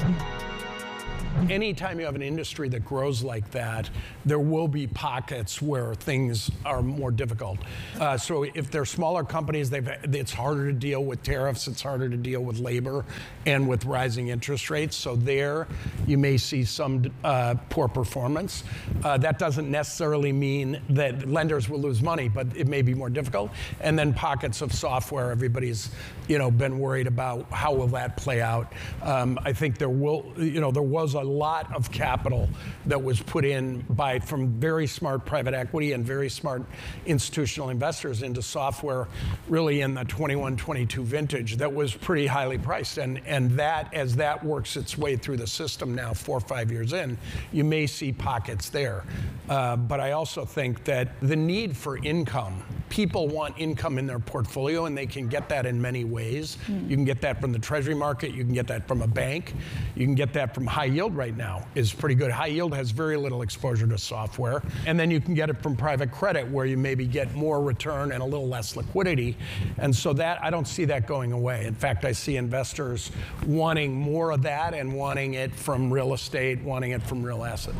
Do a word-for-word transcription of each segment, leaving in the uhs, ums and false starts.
Anytime you have an industry that grows like that, there will be pockets where things are more difficult. Uh, so if they're smaller companies, they've, it's harder to deal with tariffs, it's harder to deal with labor and with rising interest rates. So there you may see some uh, poor performance. Uh, that doesn't necessarily mean that lenders will lose money, but it may be more difficult. And then pockets of software, everybody's you know, been worried about how will that play out. Um, I think there will, you know, there was a lot of capital that was put in by from very smart private equity and very smart institutional investors into software really in the twenty-one twenty-two vintage that was pretty highly priced. And, and that, as that works its way through the system now, four or five years in, you may see pockets there. Uh, but I also think that the need for income, people want income in their portfolio, and they can get that in many ways. Mm. You can get that from the treasury market, you can get that from a bank, you can get that from high yield right now is pretty good. High yield has very little exposure to software. And then you can get it from private credit where you maybe get more return and a little less liquidity. And so that, I don't see that going away. In fact, I see investors wanting more of that and wanting it from real estate, wanting it from real assets.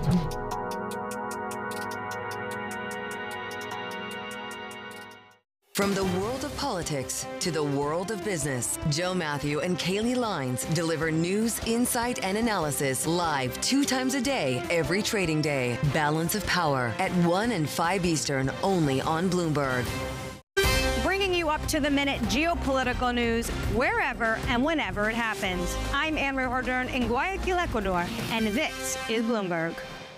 From the world of politics to the world of business, Joe Matthew and Kaylee Lines deliver news, insight, and analysis live two times a day, every trading day. Balance of Power at one and five Eastern, only on Bloomberg. Bringing you up to the minute geopolitical news wherever and whenever it happens. I'm Anne-Marie Hordern in Guayaquil, Ecuador, and this is Bloomberg.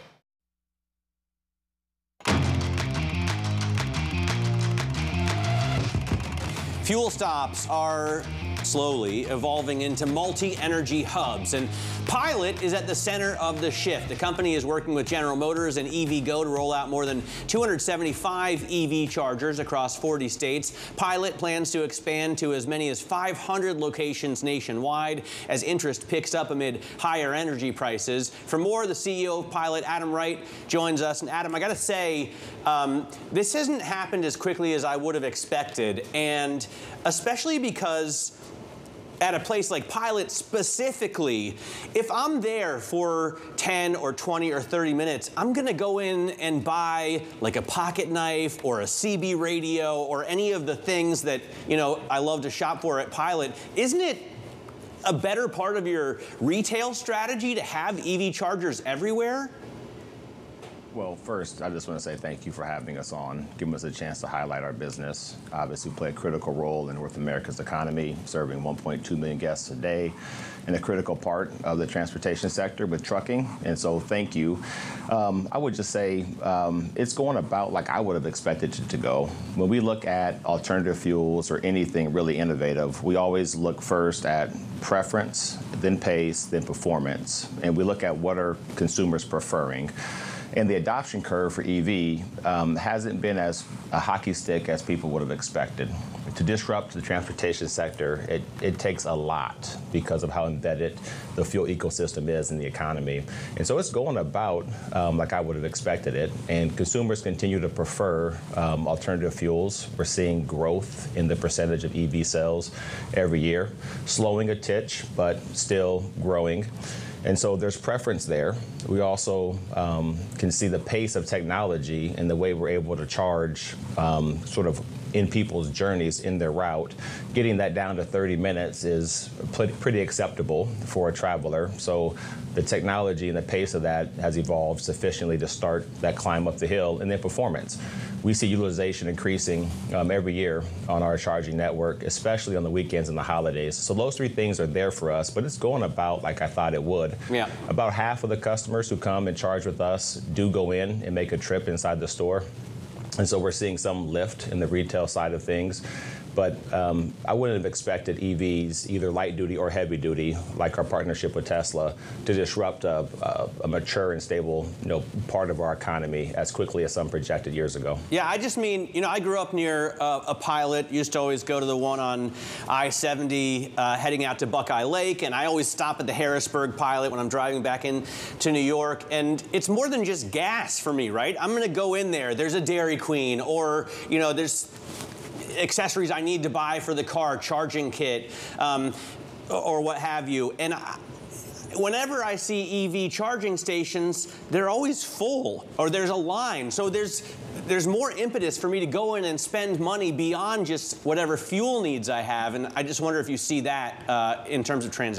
Fuel stops are slowly evolving into multi-energy hubs, and Pilot is at the center of the shift. The company is working with General Motors and EVgo to roll out more than two hundred seventy-five E V chargers across forty states. Pilot plans to expand to as many as five hundred locations nationwide as interest picks up amid higher energy prices. For more, the C E O of Pilot, Adam Wright, joins us. And Adam, I got to say, um, this hasn't happened as quickly as I would have expected, and especially because at a place like Pilot specifically, if I'm there for ten or twenty or thirty minutes, I'm gonna go in and buy like a pocket knife or a C B radio or any of the things that, you know, I love to shop for at Pilot. Isn't it a better part of your retail strategy to have E V chargers everywhere? Well, first, I just want to say thank you for having us on, giving us a chance to highlight our business. Obviously, we play a critical role in North America's economy, serving one point two million guests a day, and a critical part of the transportation sector with trucking. And so thank you. Um, I would just say um, it's going about like I would have expected it to go. When we look at alternative fuels or anything really innovative, we always look first at preference, then pace, then performance. And we look at what are consumers preferring. And the adoption curve for E V um, hasn't been as a hockey stick as people would have expected. To disrupt the transportation sector, it, it takes a lot because of how embedded the fuel ecosystem is in the economy. And so it's going about um, like I would have expected it. And consumers continue to prefer um, alternative fuels. We're seeing growth in the percentage of E V sales every year, slowing a titch, but still growing. And so there's preference there. We also um, can see the pace of technology and the way we're able to charge um, sort of in people's journeys in their route. Getting that down to thirty minutes is pretty acceptable for a traveler. So the technology and the pace of that has evolved sufficiently to start that climb up the hill. And then performance. We see utilization increasing um, every year on our charging network, especially on the weekends and the holidays. So those three things are there for us, but it's going about like I thought it would. Yeah. About half of the customers who come and charge with us do go in and make a trip inside the store. And so we're seeing some lift in the retail side of things. But um, I wouldn't have expected E Vs, either light duty or heavy duty, like our partnership with Tesla, to disrupt a, a, a mature and stable, you know, part of our economy as quickly as some projected years ago. Yeah, I just mean, you know, I grew up near uh, a Pilot, used to always go to the one on I seventy uh, heading out to Buckeye Lake, and I always stop at the Harrisburg Pilot when I'm driving back in to New York, and it's more than just gas for me, right? I'm gonna go in there, there's a Dairy Queen, or, you know, there's accessories I need to buy for the car, charging kit, um, or what have you. And I, whenever I see E V charging stations, they're always full, or there's a line. So there's there's more impetus for me to go in and spend money beyond just whatever fuel needs I have. And I just wonder if you see that uh, in terms of transactions.